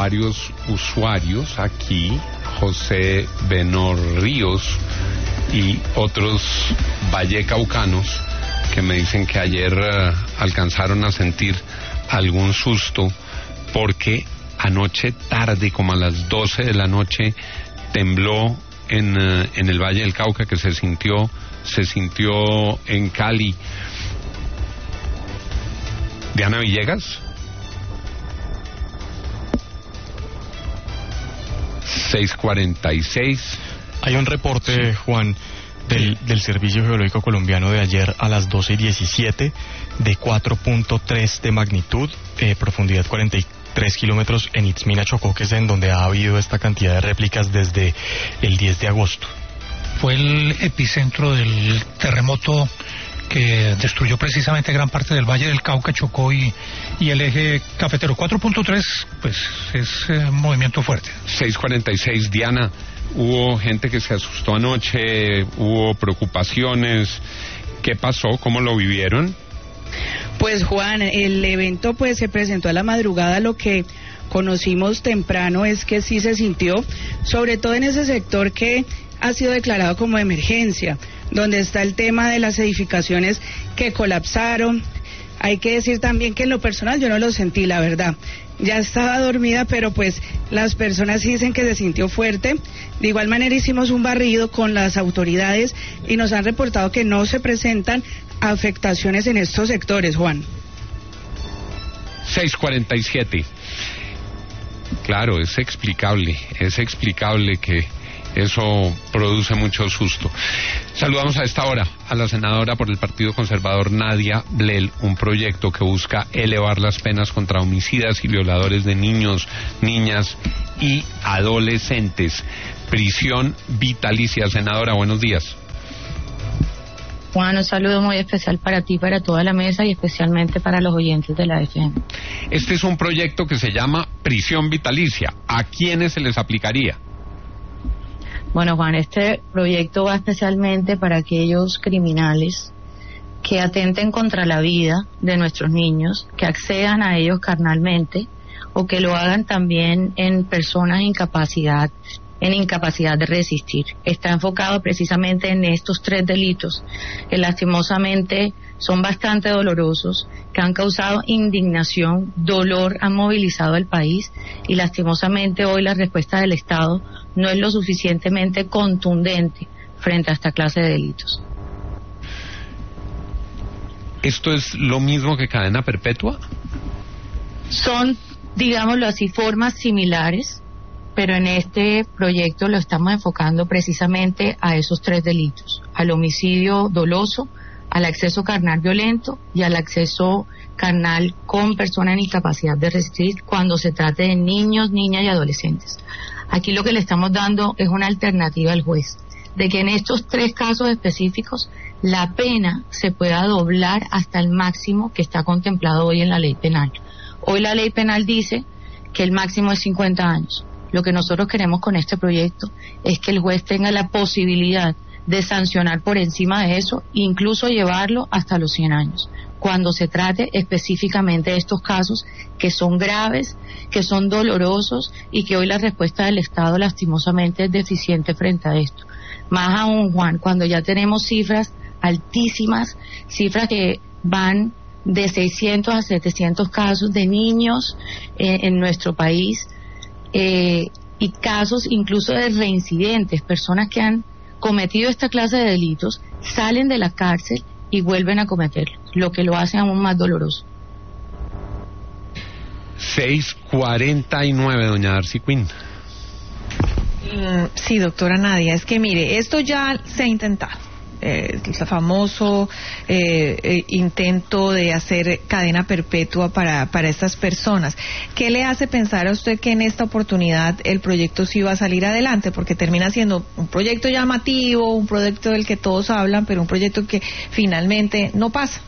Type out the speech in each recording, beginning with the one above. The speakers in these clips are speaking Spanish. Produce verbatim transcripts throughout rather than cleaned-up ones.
varios usuarios aquí, José Benor Ríos y otros vallecaucanos, que me dicen que ayer uh, alcanzaron a sentir algún susto porque anoche tarde, como a las doce de la noche, tembló en, uh, en el Valle del Cauca, que se sintió, se sintió en Cali. Diana Villegas. seis cuarenta y seis. Hay un reporte, sí, Juan, del, del Servicio Geológico Colombiano de ayer a las doce y diecisiete de cuatro punto tres de magnitud, eh, profundidad cuarenta y tres kilómetros en Itzmina, Chocó, que es en donde ha habido esta cantidad de réplicas desde el diez de agosto. Fue el epicentro del terremoto que destruyó precisamente gran parte del Valle del Cauca, Chocó y, y el eje cafetero. cuatro punto tres, pues es eh, un movimiento fuerte. seis cuarenta y seis, Diana, hubo gente que se asustó anoche, hubo preocupaciones. ¿Qué pasó? ¿Cómo lo vivieron? Pues Juan, el evento pues se presentó a la madrugada. Lo que conocimos temprano es que sí se sintió, sobre todo en ese sector que ha sido declarado como emergencia, donde está el tema de las edificaciones que colapsaron. Hay que decir también que en lo personal yo no lo sentí, la verdad. Ya estaba dormida, pero pues las personas dicen que se sintió fuerte. De igual manera hicimos un barrido con las autoridades y nos han reportado que no se presentan afectaciones en estos sectores, Juan. seis cuarenta y siete. Claro, es explicable, es explicable que eso produce mucho susto. Saludamos a esta hora a la senadora por el Partido Conservador, Nadia Blel, un proyecto que busca elevar las penas contra homicidas y violadores de niños, niñas y adolescentes. Prisión vitalicia. Senadora, buenos días. Juan, un saludo muy especial para ti, para toda la mesa y especialmente para los oyentes de la F M. Este es un proyecto que se llama prisión vitalicia. ¿A quiénes se les aplicaría? Bueno, Juan, este proyecto va especialmente para aquellos criminales que atenten contra la vida de nuestros niños, que accedan a ellos carnalmente o que lo hagan también en personas en incapacidad, en incapacidad de resistir. Está enfocado precisamente en estos tres delitos que lastimosamente son bastante dolorosos, que han causado indignación, dolor, han movilizado al país y lastimosamente hoy la respuesta del Estado no es lo suficientemente contundente frente a esta clase de delitos. ¿Esto es lo mismo que cadena perpetua? Son, digámoslo así, formas similares, pero en este proyecto lo estamos enfocando precisamente a esos tres delitos: al homicidio doloso, al acceso carnal violento y al acceso carnal con personas en incapacidad de resistir cuando se trate de niños, niñas y adolescentes. Aquí lo que le estamos dando es una alternativa al juez, de que en estos tres casos específicos la pena se pueda doblar hasta el máximo que está contemplado hoy en la ley penal. Hoy la ley penal dice que el máximo es cincuenta años. Lo que nosotros queremos con este proyecto es que el juez tenga la posibilidad de sancionar por encima de eso, incluso llevarlo hasta los cien años, cuando se trate específicamente de estos casos que son graves, que son dolorosos y que hoy la respuesta del Estado lastimosamente es deficiente frente a esto. Más aún, Juan, cuando ya tenemos cifras altísimas, cifras que van de seiscientos a setecientos casos de niños eh, en nuestro país, eh, y casos incluso de reincidentes, personas que han cometido esta clase de delitos, salen de la cárcel y vuelven a cometerlo, lo que lo hace aún más doloroso. seis cuarenta y nueve, doña Darcy Quinn. Sí, doctora Nadia, es que mire, esto ya se ha intentado. Eh, el famoso eh, eh, intento de hacer cadena perpetua para, para estas personas. ¿Qué le hace pensar a usted que en esta oportunidad el proyecto sí va a salir adelante? Porque termina siendo un proyecto llamativo, un proyecto del que todos hablan, pero un proyecto que finalmente no pasa.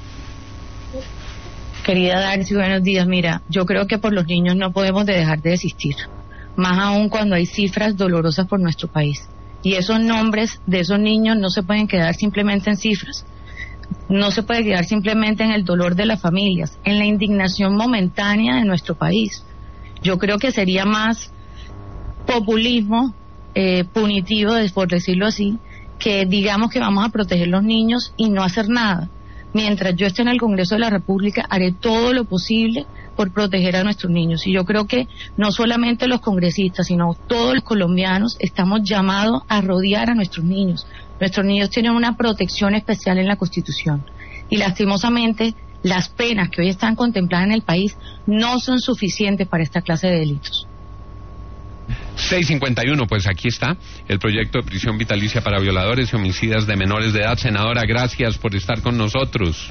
Querida Darcy, buenos días. Mira, yo creo que por los niños no podemos de dejar de existir, más aún cuando hay cifras dolorosas por nuestro país. Y esos nombres de esos niños no se pueden quedar simplemente en cifras, no se puede quedar simplemente en el dolor de las familias, en la indignación momentánea de nuestro país. Yo creo que sería más populismo eh, punitivo, por decirlo así, que digamos que vamos a proteger los niños y no hacer nada. Mientras yo esté en el Congreso de la República, haré todo lo posible por proteger a nuestros niños. Y yo creo que no solamente los congresistas, sino todos los colombianos estamos llamados a rodear a nuestros niños. Nuestros niños tienen una protección especial en la Constitución. Y lastimosamente, las penas que hoy están contempladas en el país no son suficientes para esta clase de delitos. seis cincuenta y uno, pues aquí está el proyecto de prisión vitalicia para violadores y homicidas de menores de edad. Senadora, gracias por estar con nosotros.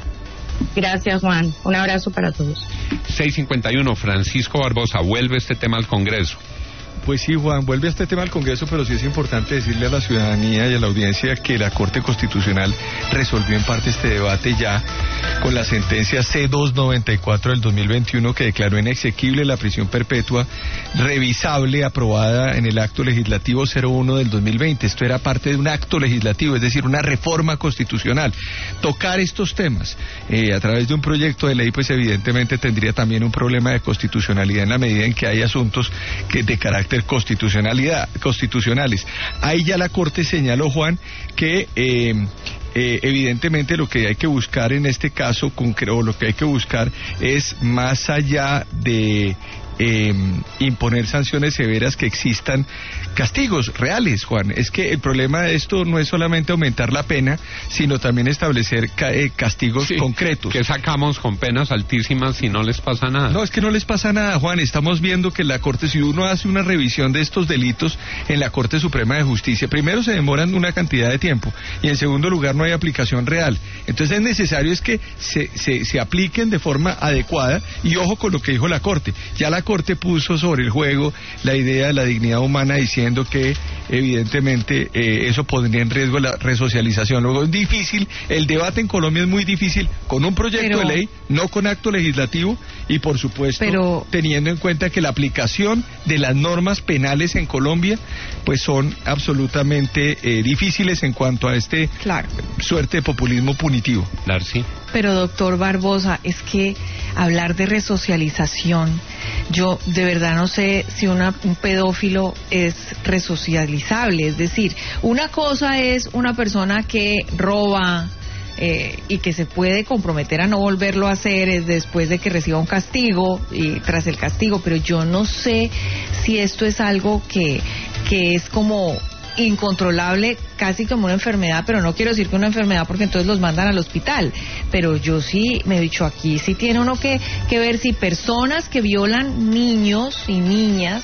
Gracias, Juan. Un abrazo para todos. seis cincuenta y uno, Francisco Barbosa, vuelve este tema al Congreso. Pues sí, Juan, vuelve a este tema al Congreso, pero sí es importante decirle a la ciudadanía y a la audiencia que la Corte Constitucional resolvió en parte este debate ya con la sentencia C doscientos noventa y cuatro del dos mil veintiuno, que declaró inexequible la prisión perpetua revisable aprobada en el acto legislativo cero uno del dos mil veinte. Esto era parte de un acto legislativo, es decir, una reforma constitucional. Tocar estos temas eh, a través de un proyecto de ley, pues evidentemente tendría también un problema de constitucionalidad en la medida en que hay asuntos que de carácter constitucionalidad, constitucionales. Ahí ya la Corte señaló, Juan, que eh, eh, evidentemente lo que hay que buscar en este caso, o lo que hay que buscar es más allá de eh, imponer sanciones severas, que existan castigos reales, Juan. Es que el problema de esto no es solamente aumentar la pena, sino también establecer ca eh, castigos sí, concretos. ¿Qué sacamos con penas altísimas si no les pasa nada? No, es que no les pasa nada, Juan. Estamos viendo que la Corte, si uno hace una revisión de estos delitos en la Corte Suprema de Justicia, primero se demoran una cantidad de tiempo y en segundo lugar no hay aplicación real. Entonces es necesario es que se, se, se apliquen de forma adecuada, y ojo con lo que dijo la Corte. Ya la Corte puso sobre el juego la idea de la dignidad humana, diciendo que evidentemente eh, eso pondría en riesgo la resocialización. Luego es difícil, el debate en Colombia es muy difícil con un proyecto pero, de ley, no con acto legislativo, y por supuesto pero, teniendo en cuenta que la aplicación de las normas penales en Colombia pues son absolutamente eh, difíciles en cuanto a este claro. suerte de populismo punitivo. Darcy. Pero doctor Barbosa, es que hablar de resocialización, yo de verdad no sé si una, un pedófilo es resocializable. Es decir, una cosa es una persona que roba eh, y que se puede comprometer a no volverlo a hacer es después de que reciba un castigo y tras el castigo, pero yo no sé si esto es algo que, que es como incontrolable, casi como una enfermedad, pero no quiero decir que una enfermedad porque entonces los mandan al hospital, pero yo sí me he dicho aquí, sí tiene uno que, que ver si personas que violan niños y niñas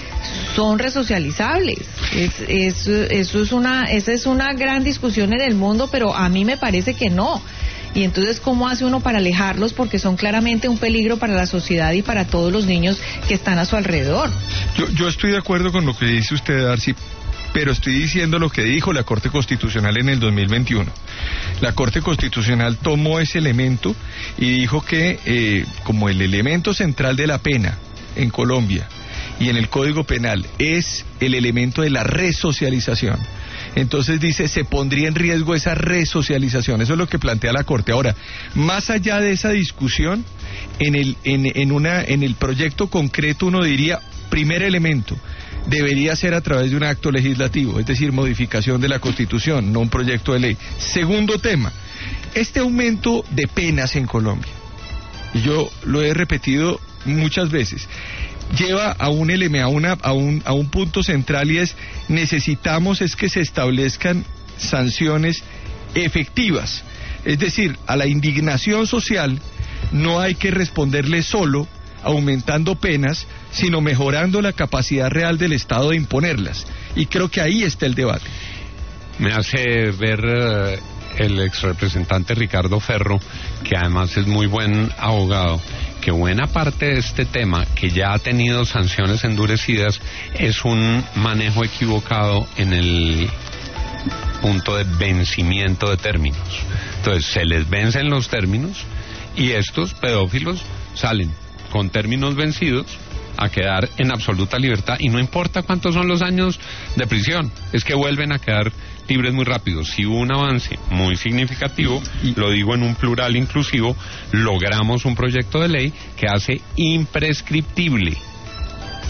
son resocializables. Es, es, eso es una, esa es una gran discusión en el mundo, pero a mí me parece que no. Y entonces, ¿cómo hace uno para alejarlos? Porque son claramente un peligro para la sociedad y para todos los niños que están a su alrededor. Yo, yo estoy de acuerdo con lo que dice usted, Darcy, pero estoy diciendo lo que dijo la Corte Constitucional en el dos mil veintiuno. La Corte Constitucional tomó ese elemento y dijo que eh, como el elemento central de la pena en Colombia y en el Código Penal es el elemento de la resocialización, entonces dice, se pondría en riesgo esa resocialización. Eso es lo que plantea la Corte. Ahora, más allá de esa discusión, en el, en, en, una, en el proyecto concreto uno diría, primer elemento, debería ser a través de un acto legislativo, es decir, modificación de la Constitución, no un proyecto de ley. Segundo tema, este aumento de penas en Colombia, y yo lo he repetido muchas veces, lleva a un elemento, a, una, a, un, a un punto central, y es, necesitamos es que se establezcan sanciones efectivas. Es decir, a la indignación social no hay que responderle solo aumentando penas, sino mejorando la capacidad real del Estado de imponerlas. Y creo que ahí está el debate. Me hace ver uh, el exrepresentante Ricardo Ferro, que además es muy buen abogado, que buena parte de este tema, que ya ha tenido sanciones endurecidas, es un manejo equivocado en el punto de vencimiento de términos. Entonces, se les vencen los términos y estos pedófilos salen con términos vencidos a quedar en absoluta libertad, y no importa cuántos son los años de prisión, es que vuelven a quedar libres muy rápido. Si hubo un avance muy significativo, y lo digo en un plural inclusivo, logramos un proyecto de ley que hace imprescriptible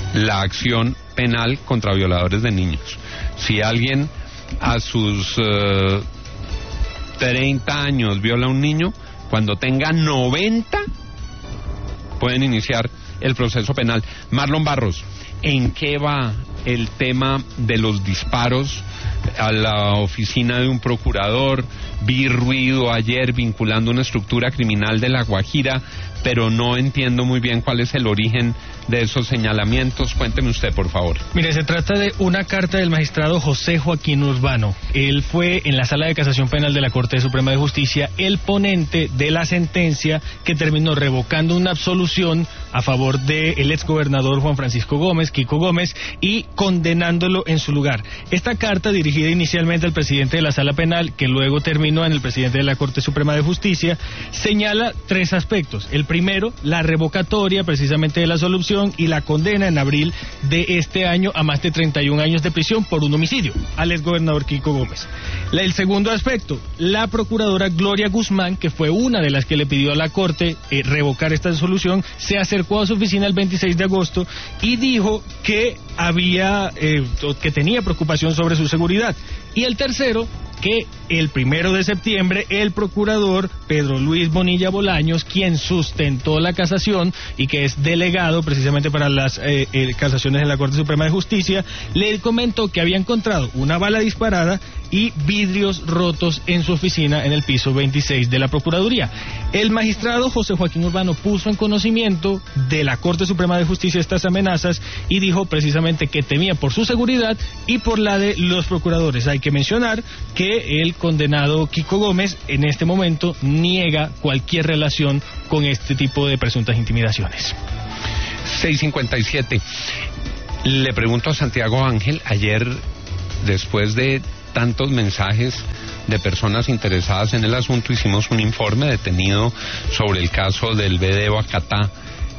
la acción penal contra violadores de niños. Si alguien a sus uh, treinta años viola a un niño, cuando tenga noventa pueden iniciar el proceso penal. Marlon Barros, ¿en qué va el tema de los disparos a la oficina de un procurador? Vi ruido ayer vinculando una estructura criminal de La Guajira, pero no entiendo muy bien cuál es el origen de esos señalamientos. Cuénteme usted, por favor. Mire, se trata de una carta del magistrado José Joaquín Urbano. Él fue en la Sala de Casación Penal de la Corte Suprema de Justicia el ponente de la sentencia que terminó revocando una absolución a favor del exgobernador Juan Francisco Gómez, Kiko Gómez, y condenándolo en su lugar. Esta carta, dirigida inicialmente al presidente de la Sala Penal, que luego terminó en el presidente de la Corte Suprema de Justicia, señala tres aspectos. El primero, la revocatoria precisamente de la absolución y la condena en abril de este año a más de treinta y un años de prisión por un homicidio al exgobernador Kiko Gómez. La, el segundo aspecto, la procuradora Gloria Guzmán, que fue una de las que le pidió a la Corte eh, revocar esta resolución, se acercó a su oficina el veintiséis de agosto y dijo que había, eh, que tenía preocupación sobre su seguridad. Y el tercero, que el primero de septiembre el procurador Pedro Luis Bonilla Bolaños, quien sustentó la casación y que es delegado precisamente para las eh, eh, casaciones en la Corte Suprema de Justicia, le comentó que había encontrado una bala disparada y vidrios rotos en su oficina en el piso veintiséis de la Procuraduría. El magistrado José Joaquín Urbano puso en conocimiento de la Corte Suprema de Justicia estas amenazas y dijo precisamente que temía por su seguridad y por la de los procuradores. Hay que mencionar que el condenado Kiko Gómez en este momento niega cualquier relación con este tipo de presuntas intimidaciones. seis cincuenta y siete. Le pregunto a Santiago Ángel, ayer, después de tantos mensajes de personas interesadas en el asunto, hicimos un informe detenido sobre el caso del B D Bacatá,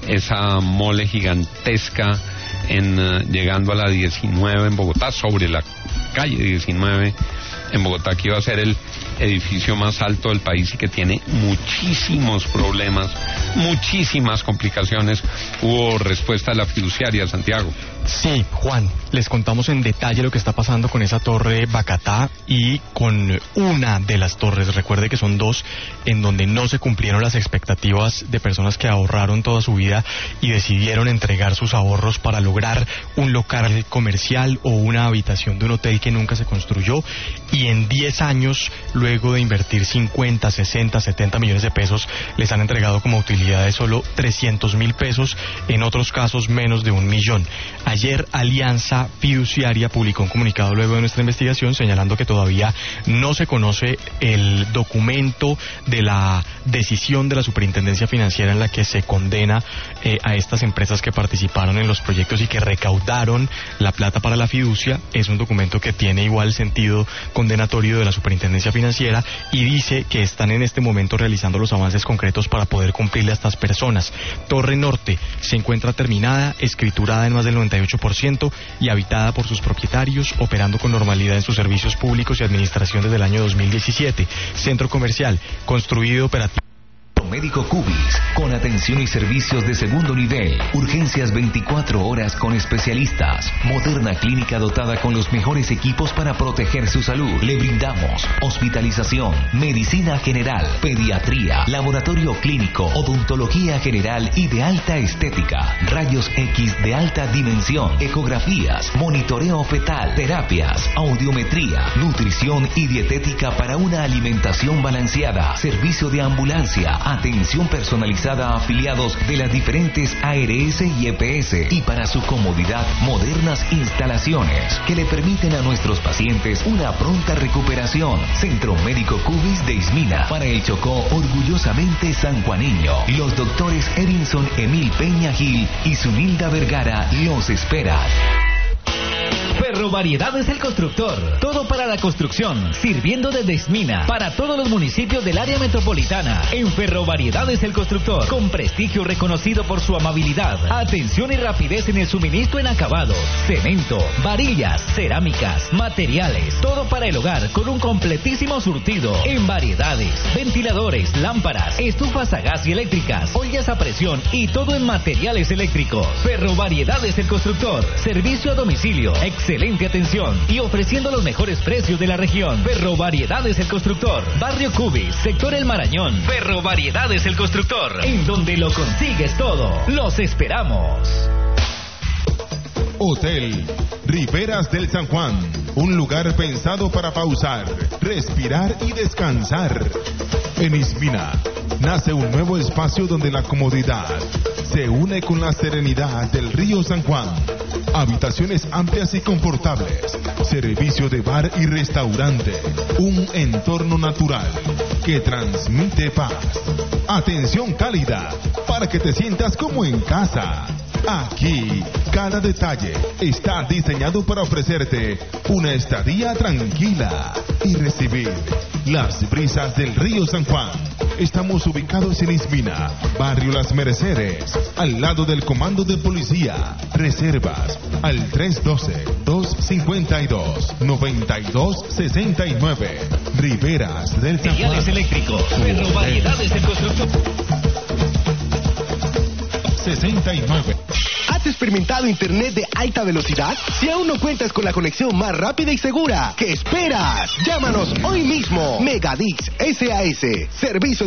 esa mole gigantesca en uh, llegando a la diecinueve en Bogotá, sobre la calle diecinueve en Bogotá, que iba a ser el edificio más alto del país y que tiene muchísimos problemas, muchísimas complicaciones. Hubo respuesta de la fiduciaria, Santiago. Sí, Juan, les contamos en detalle lo que está pasando con esa torre Bacatá y con una de las torres. Recuerde que son dos en donde no se cumplieron las expectativas de personas que ahorraron toda su vida y decidieron entregar sus ahorros para lograr un local comercial o una habitación de un hotel que nunca se construyó, y en diez años, luego de invertir cincuenta, sesenta, setenta millones de pesos, les han entregado como utilidades solo trescientos mil pesos, en otros casos menos de un millón. Ayer Alianza Fiduciaria publicó un comunicado luego de nuestra investigación señalando que todavía no se conoce el documento de la decisión de la Superintendencia Financiera en la que se condena eh, a estas empresas que participaron en los proyectos y que recaudaron la plata para la fiducia. Es un documento que tiene igual sentido condenatorio de la Superintendencia Financiera y dice que están en este momento realizando los avances concretos para poder cumplirle a estas personas. Torre Norte se encuentra terminada, escriturada en más del noventa y ocho por ciento y habitada por sus propietarios, operando con normalidad en sus servicios públicos y administración desde el año dos mil diecisiete. Centro comercial, construido y operativo. Médico Cubis, con atención y servicios de segundo nivel, urgencias veinticuatro horas con especialistas, moderna clínica dotada con los mejores equipos para proteger su salud. Le brindamos hospitalización, medicina general, pediatría, laboratorio clínico, odontología general y de alta estética, rayos X de alta dimensión, ecografías, monitoreo fetal, terapias, audiometría, nutrición y dietética para una alimentación balanceada, servicio de ambulancia, atención personalizada a afiliados de las diferentes A R S y E P S y para su comodidad modernas instalaciones que le permiten a nuestros pacientes una pronta recuperación. Centro Médico Cubis de Ismina, para el Chocó, orgullosamente sanjuaneño. Los doctores Edinson Emil Peña Gil y Zunilda Vergara los esperan. Ferrovariedades El Constructor. Todo para la construcción, sirviendo desde Esmina para todos los municipios del área metropolitana. En Ferrovariedades El Constructor, con prestigio reconocido por su amabilidad, atención y rapidez en el suministro en acabados, cemento, varillas, cerámicas, materiales, todo para el hogar con un completísimo surtido en variedades, ventiladores, lámparas, estufas a gas y eléctricas, ollas a presión y todo en materiales eléctricos. Ferrovariedades El Constructor, servicio a domicilio, excelente atención y ofreciendo los mejores precios de la región. Ferrovariedades El Constructor, Barrio Cubis, sector El Marañón. Ferrovariedades El Constructor, en donde lo consigues todo. Los esperamos. Hotel Riberas del San Juan, un lugar pensado para pausar, respirar y descansar. En Ismina nace un nuevo espacio donde la comodidad se une con la serenidad del río San Juan. Habitaciones amplias y confortables, servicio de bar y restaurante, un entorno natural que transmite paz. Atención cálida para que te sientas como en casa. Aquí, cada detalle está diseñado para ofrecerte una estadía tranquila y recibir las brisas del río San Juan. Estamos ubicados en Ismina, barrio Las Mercedes, al lado del comando de policía. Reservas al tres uno dos, dos cinco dos, nueve dos seis nueve. Riberas del San Juan. Materiales eléctricos, Ferrovariedades El Constructor. sesenta y nueve. ¿Has experimentado internet de alta velocidad? Si aún no cuentas con la conexión más rápida y segura, ¿qué esperas? Llámanos hoy mismo. Megadix S A S, servicio